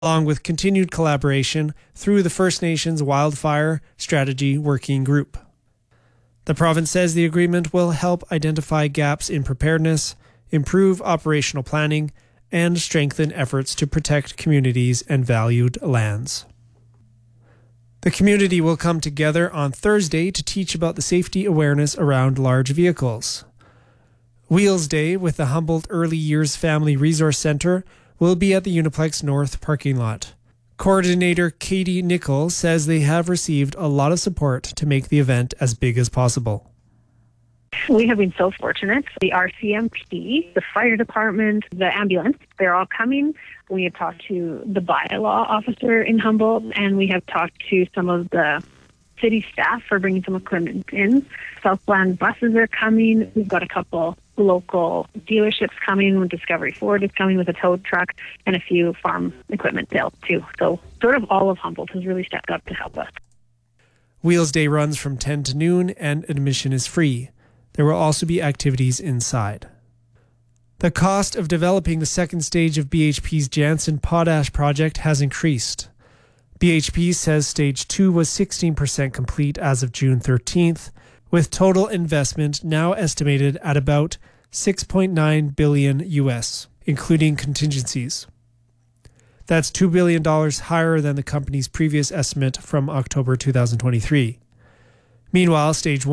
along with continued collaboration through the First Nations Wildfire Strategy Working Group. The province says the agreement will help identify gaps in preparedness, improve operational planning, and strengthen efforts to protect communities and valued lands. The community will come together on Thursday to teach about the safety awareness around large vehicles. Wheels Day with the Humboldt Early Years Family Resource Centre will be at the Uniplex North parking lot. Coordinator Katie Nichols says they have received a lot of support to make the event as big as possible. We have been so fortunate. The RCMP, the fire department, the ambulance, they're all coming. We have talked to the bylaw officer in Humboldt, and we have talked to some of the city staff for bringing some equipment in. Southland buses are coming. We've got a couple local dealerships coming. Discovery Ford is coming with a tow truck and a few farm equipment sales too. So sort of all of Humboldt has really stepped up to help us. Wheels Day runs from 10 to noon and admission is free. There will also be activities inside. The cost of developing the second stage of BHP's Jansen Potash project has increased. BHP says Stage 2 was 16% complete as of June 13th, with total investment now estimated at about $6.9 billion US, including contingencies. That's $2 billion higher than the company's previous estimate from October 2023. Meanwhile, Stage 1